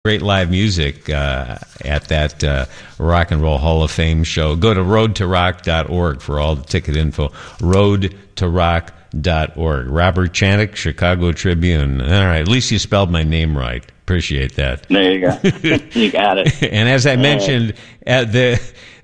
Great live music at that Rock and Roll Hall of Fame show. Go to roadtorock.org for all the ticket info. roadtorock.org. Robert Chanik, Chicago Tribune. All right, at least you spelled my name right. Appreciate that. There you go. You got it. And as I mentioned, they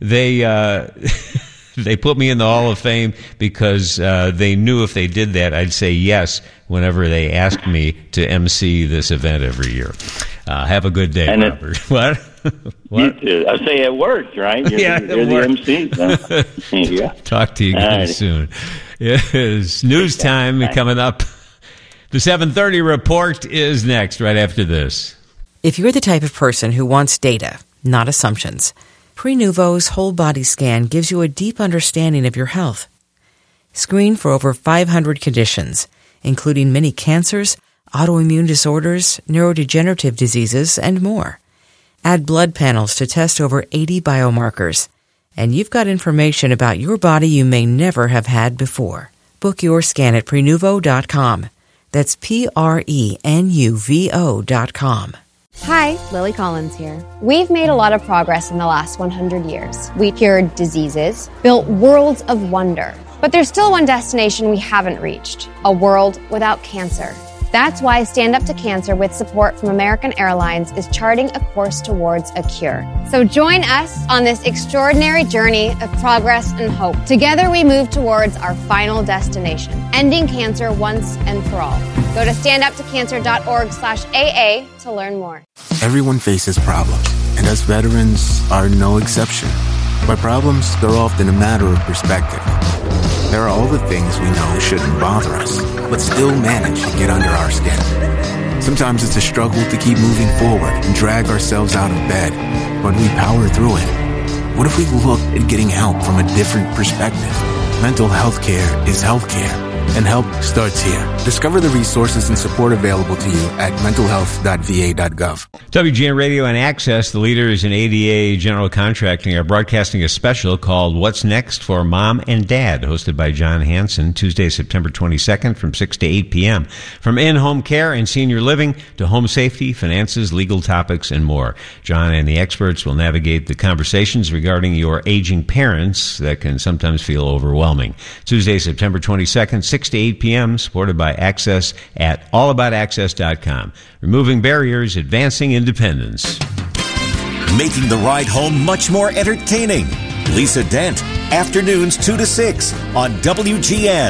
put me in the Hall of Fame because they knew if they did that, I'd say yes whenever they asked me to MC this event every year. Have a good day, Robert. What? You too. I say it worked, right? You're the MC. So. Yeah. Talk to you again soon. It's news time coming up. The 7:30 report is next, right after this. If you're the type of person who wants data, not assumptions, Prenuvo's whole body scan gives you a deep understanding of your health. Screen for over 500 conditions, including many cancers, autoimmune disorders, neurodegenerative diseases, and more. Add blood panels to test over 80 biomarkers, and you've got information about your body you may never have had before. Book your scan at Prenuvo.com. That's Prenuvo.com. Hi, Lily Collins here. We've made a lot of progress in the last 100 years. We cured diseases, built worlds of wonder. But there's still one destination we haven't reached, a world without cancer. That's why Stand Up to Cancer, with support from American Airlines, is charting a course towards a cure. So join us on this extraordinary journey of progress and hope. Together we move towards our final destination, ending cancer once and for all. Go to standuptocancer.org/AA to learn more. Everyone faces problems, and us veterans are no exception. But problems, they're often a matter of perspective. There are all the things we know shouldn't bother us, but still manage to get under our skin. Sometimes it's a struggle to keep moving forward and drag ourselves out of bed, but we power through it. What if we looked at getting help from a different perspective? Mental health care is healthcare, and help starts here. Discover the resources and support available to you at mentalhealth.va.gov. WGN Radio and Access, the leaders in ADA general contracting, are broadcasting a special called What's Next for Mom and Dad, hosted by John Hanson, Tuesday, September 22nd from 6 to 8 p.m. From in-home care and senior living to home safety, finances, legal topics, and more. John and the experts will navigate the conversations regarding your aging parents that can sometimes feel overwhelming. Tuesday, September 22nd, 6 to 8 p.m., supported by Access at allaboutaccess.com. Removing barriers, advancing independence. Making the ride home much more entertaining. Lisa Dent, afternoons 2 to 6 on WGN.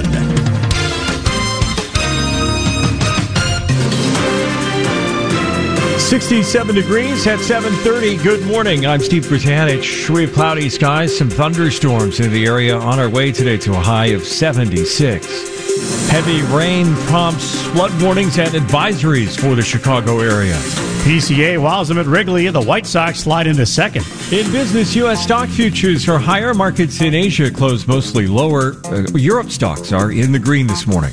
67 degrees at 7:30. Good morning. I'm Steve Britanich. We have cloudy skies, some thunderstorms in the area on our way today to a high of 76. Heavy rain prompts flood warnings and advisories for the Chicago area. PCA wows them at Wrigley, and the White Sox slide into second. In business, U.S. stock futures are higher. Markets in Asia closed mostly lower. Europe stocks are in the green this morning.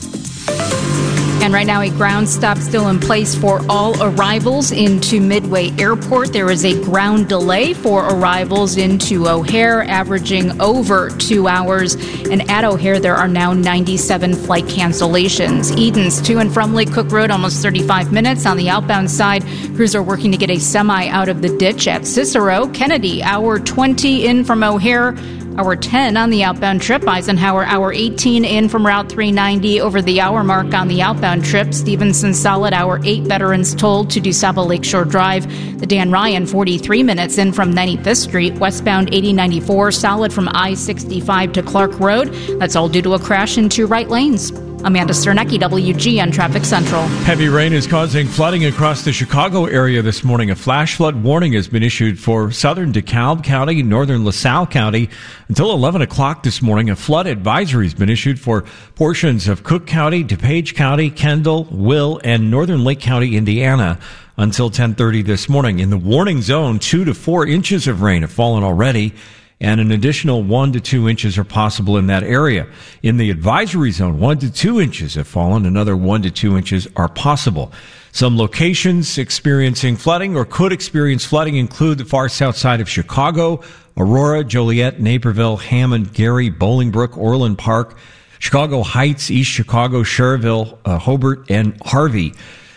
And right now, a ground stop still in place for all arrivals into Midway Airport. There is a ground delay for arrivals into O'Hare, averaging over 2 hours. And at O'Hare, there are now 97 flight cancellations. Edens to and from Lake Cook Road, almost 35 minutes. On the outbound side, crews are working to get a semi out of the ditch at Cicero. Kennedy, hour 20 in from O'Hare. Hour 10 on the outbound trip. Eisenhower, hour 18 in from Route 390 over the hour mark on the outbound trip. Stevenson solid, hour 8 veterans told to DuSable Lakeshore Drive. The Dan Ryan, 43 minutes in from 95th Street. Westbound 8094 solid from I-65 to Clark Road. That's all due to a crash in 2 right lanes. Amanda Sternecki, WGN Traffic Central. Heavy rain is causing flooding across the Chicago area this morning. A flash flood warning has been issued for southern DeKalb County, northern LaSalle County. Until 11 o'clock this morning, a flood advisory has been issued for portions of Cook County, DuPage County, Kendall, Will, and northern Lake County, Indiana, until 10:30 this morning. In the warning zone, 2 to 4 inches of rain have fallen already, and an additional 1 to 2 inches are possible in that area. In the advisory zone, 1 to 2 inches have fallen. Another 1 to 2 inches are possible. Some locations experiencing flooding or could experience flooding include the far south side of Chicago, Aurora, Joliet, Naperville, Hammond, Gary, Bolingbrook, Orland Park, Chicago Heights, East Chicago, Schererville, Hobart, and Harvey.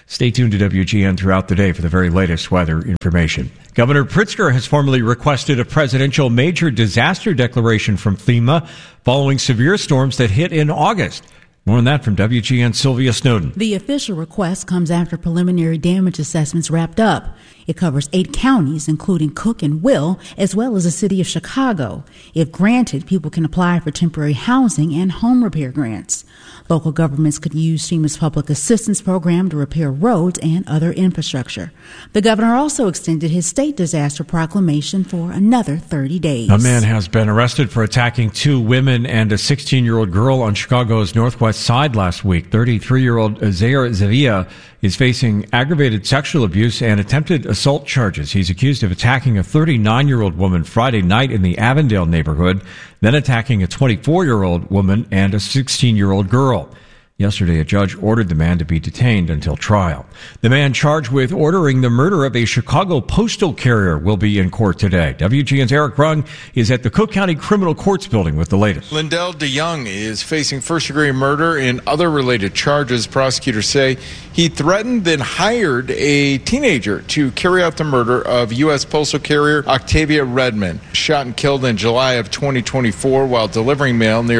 Stay tuned to WGN throughout the day for the very latest weather information. Governor Pritzker has formally requested a presidential major disaster declaration from FEMA following severe storms that hit in August. More on that from WGN's Sylvia Snowden. The official request comes after preliminary damage assessments wrapped up. It covers 8 counties, including Cook and Will, as well as the city of Chicago. If granted, people can apply for temporary housing and home repair grants. Local governments could use FEMA's public assistance program to repair roads and other infrastructure. The governor also extended his state disaster proclamation for another 30 days. A man has been arrested for attacking 2 women and a 16-year-old girl on Chicago's northwest side last week. 33-year-old Zaire Zavia is facing aggravated sexual abuse and attempted assault charges. He's accused of attacking a 39-year-old woman Friday night in the Avondale neighborhood, then attacking a 24-year-old woman and a 16-year-old girl. Yesterday, a judge ordered the man to be detained until trial. The man charged with ordering the murder of a Chicago postal carrier will be in court today. WGN's Eric Brung is at the Cook County Criminal Courts building with the latest. Lindell DeYoung is facing first-degree murder and other related charges. Prosecutors say he threatened, then hired a teenager to carry out the murder of U.S. postal carrier Octavia Redmond, shot and killed in July of 2024 while delivering mail near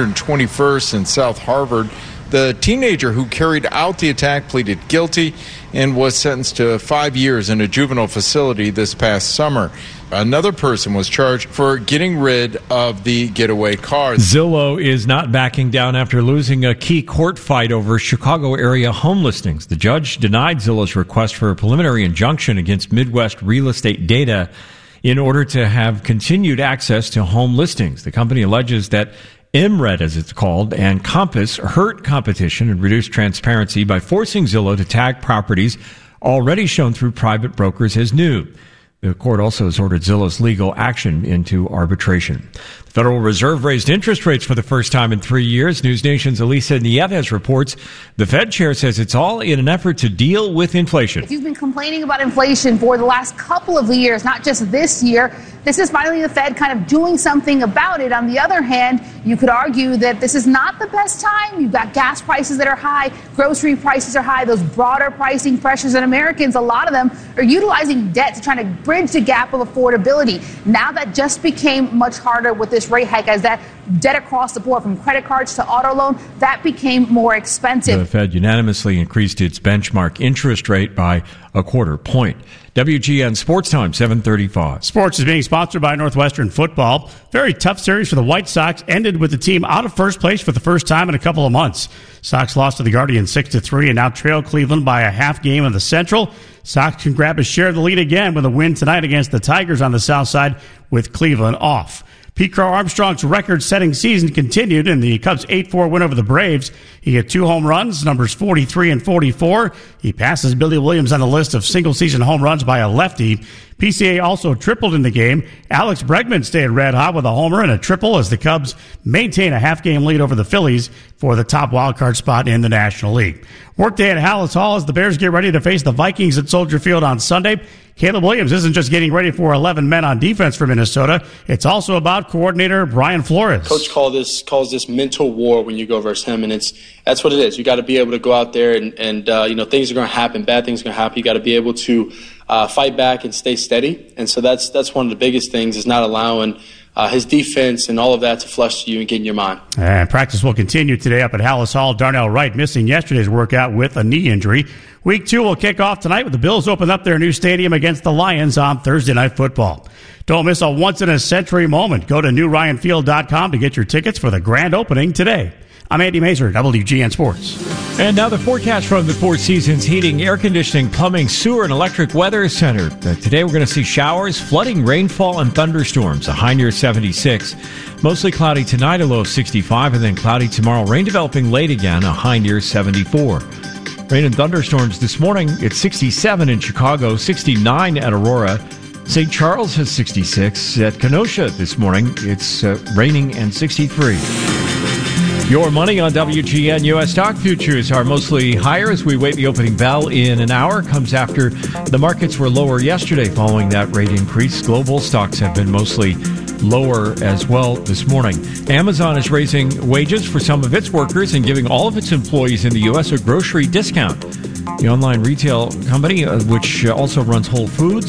121st and South Harvard. The teenager who carried out the attack pleaded guilty and was sentenced to 5 years in a juvenile facility this past summer. Another person was charged for getting rid of the getaway car. Zillow is not backing down after losing a key court fight over Chicago area home listings. The judge denied Zillow's request for a preliminary injunction against Midwest Real Estate Data in order to have continued access to home listings. The company alleges that MRED, as it's called, and Compass hurt competition and reduced transparency by forcing Zillow to tag properties already shown through private brokers as new. The court also has ordered Zillow's legal action into arbitration. The Federal Reserve raised interest rates for the first time in 3 years. News Nation's Elisa Nieves reports the Fed chair says it's all in an effort to deal with inflation. If you've been complaining about inflation for the last couple of years, not just this year, this is finally the Fed kind of doing something about it. On the other hand, you could argue that this is not the best time. You've got gas prices that are high, grocery prices are high, those broader pricing pressures, and Americans, a lot of them are utilizing debt to try to bridge the gap of affordability. Now that just became much harder with this rate hike, as that debt across the board, from credit cards to auto loan, that became more expensive. The Fed unanimously increased its benchmark interest rate by a quarter point. WGN Sports Time, 7:35. Sports is being sponsored by Northwestern Football. Very tough series for the White Sox. Ended with the team out of first place for the first time in a couple of months. Sox lost to the Guardians 6-3 and now trail Cleveland by a half game in the Central. Sox can grab a share of the lead again with a win tonight against the Tigers on the South Side with Cleveland off. Pete Crow Armstrong's record-setting season continued in the Cubs' 8-4 win over the Braves. He hit 2 home runs, numbers 43 and 44. He passes Billy Williams on the list of single-season home runs by a lefty. PCA also tripled in the game. Alex Bregman stayed red hot with a homer and a triple as the Cubs maintain a half-game lead over the Phillies for the top wildcard spot in the National League. Workday at Hallis Hall as the Bears get ready to face the Vikings at Soldier Field on Sunday. Caleb Williams isn't just getting ready for 11 men on defense for Minnesota. It's also about coordinator Brian Flores. Coach calls this mental war when you go versus him, and that's what it is. You got to be able to go out there and things are going to happen, bad things are going to happen. You got to be able to fight back and stay steady. And so that's one of the biggest things, is not allowing his defense and all of that to flush to you and get in your mind. And practice will continue today up at Hallis Hall. Darnell Wright missing yesterday's workout with a knee injury. Week 2 will kick off tonight with the Bills open up their new stadium against the Lions on Thursday Night Football. Don't miss a once-in-a-century moment. Go to newryanfield.com to get your tickets for the grand opening today. I'm Andy Mazur, WGN Sports. And now the forecast from the Four Seasons Heating, Air Conditioning, Plumbing, Sewer, and Electric Weather Center. Today we're going to see showers, flooding, rainfall, and thunderstorms, a high near 76. Mostly cloudy tonight, a low of 65, and then cloudy tomorrow. Rain developing late again, a high near 74. Rain and thunderstorms this morning, it's 67 in Chicago, 69 at Aurora. St. Charles has 66. At Kenosha this morning, it's raining and 63. Your money on WGN. U.S. stock futures are mostly higher as we wait the opening bell in an hour. Comes after the markets were lower yesterday following that rate increase. Global stocks have been mostly lower as well this morning. Amazon is raising wages for some of its workers and giving all of its employees in the U.S. a grocery discount. The online retail company, which also runs Whole Foods,